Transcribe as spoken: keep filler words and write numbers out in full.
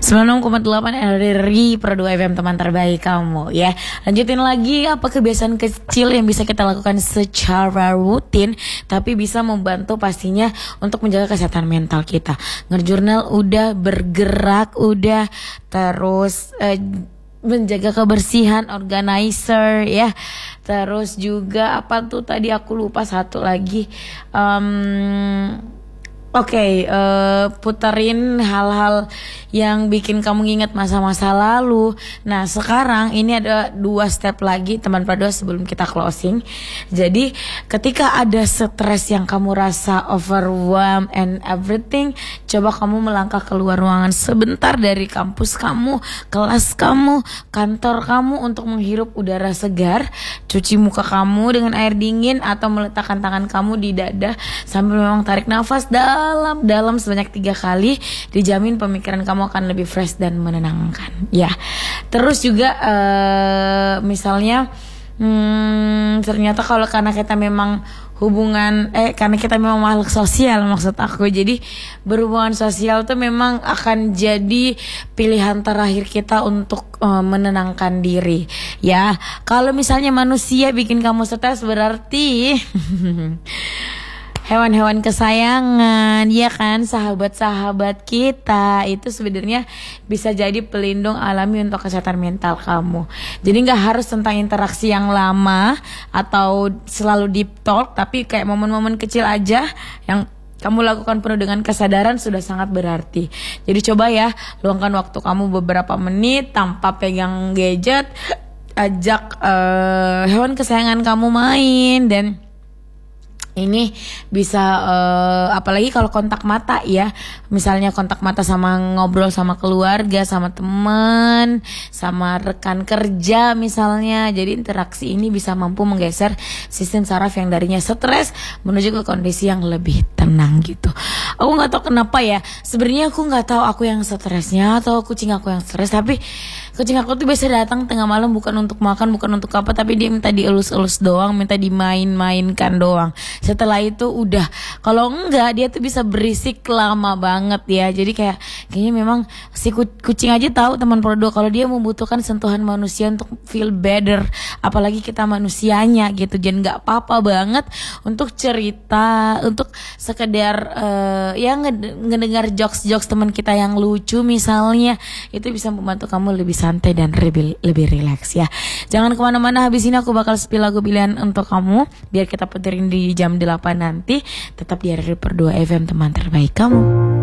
sembilan puluh enam koma delapan R R I Pro dua F M, teman terbaik kamu ya. Lanjutin lagi, apa kebiasaan kecil yang bisa kita lakukan secara rutin tapi bisa membantu pastinya untuk menjaga kesehatan mental kita. Ngerjurnal udah, bergerak udah, terus eh, menjaga kebersihan, organizer ya. Terus juga apa tuh tadi aku lupa satu lagi. Um, Oke, okay, uh, puterin hal-hal yang bikin kamu ingat masa-masa lalu. Nah, sekarang ini ada dua step lagi teman Pradua sebelum kita closing. Jadi, ketika ada stres yang kamu rasa overwhelmed and everything, coba kamu melangkah keluar ruangan sebentar dari kampus kamu, kelas kamu, kantor kamu untuk menghirup udara segar, cuci muka kamu dengan air dingin atau meletakkan tangan kamu di dada sambil memang tarik nafas dalam dalam sebanyak tiga kali, dijamin pemikiran kamu akan lebih fresh dan menenangkan ya. Terus juga uh, misalnya hmm, ternyata kalau karena kita memang hubungan eh karena kita memang makhluk sosial, maksud aku, jadi berhubungan sosial tuh memang akan jadi pilihan terakhir kita untuk uh, menenangkan diri ya. Kalau misalnya manusia bikin kamu stres, berarti hewan-hewan kesayangan, ya kan, sahabat-sahabat kita itu sebenarnya bisa jadi pelindung alami untuk kesehatan mental kamu. Jadi nggak harus tentang interaksi yang lama atau selalu deep talk, tapi kayak momen-momen kecil aja yang kamu lakukan penuh dengan kesadaran sudah sangat berarti. Jadi coba ya, luangkan waktu kamu beberapa menit tanpa pegang gadget, ajak uh, hewan kesayangan kamu main, dan ini bisa uh, apalagi kalau kontak mata ya. Misalnya kontak mata sama ngobrol sama keluarga, sama teman, sama rekan kerja misalnya. Jadi interaksi ini bisa mampu menggeser sistem saraf yang darinya stres menuju ke kondisi yang lebih tenang gitu. Aku nggak tahu kenapa ya. Sebenarnya aku nggak tahu aku yang stresnya atau kucing aku yang stres, tapi kucing aku tuh biasa datang tengah malam bukan untuk makan, bukan untuk apa, tapi dia minta dielus-elus doang, minta dimain-mainkan doang. Setelah itu udah, kalau enggak dia tuh bisa berisik lama banget ya. Jadi kayak kayaknya memang si kucing aja tahu teman Produa kalau dia membutuhkan sentuhan manusia untuk feel better, apalagi kita manusianya gitu. Dan nggak apa-apa banget untuk cerita, untuk sekedar uh, ya ngedengar jokes-jokes teman kita yang lucu misalnya, itu bisa membantu kamu lebih santai dan lebih lebih rileks ya. Jangan kemana-mana, habis ini aku bakal spill lagu pilihan untuk kamu biar kita puterin di jam delapan nanti. Tetap di R R I Pro dua F M, teman terbaik kamu.